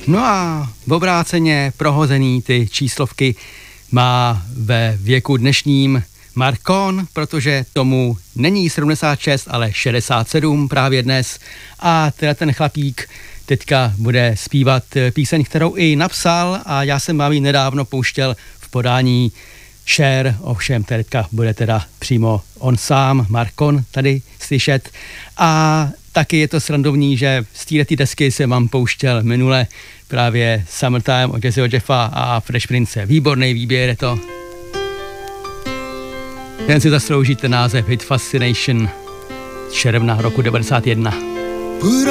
No a v obráceně prohozený ty číslovky má ve věku dnešním Mark Cohn, protože tomu není 76, ale 67 právě dnes. A teda ten chlapík teďka bude zpívat píseň, kterou i napsal a já jsem vám ji nedávno pouštěl v podání Cher, ovšem teďka bude teda přímo on sám, Mark Cohn, tady slyšet. A taky je to srandovní, že z této desky jsem vám pouštěl minule právě Summertime od Jazzyho Jeffa a Fresh Prince. Výborný výběr je to. Ten si zaslouží ten název Hit Fascination z června roku 91.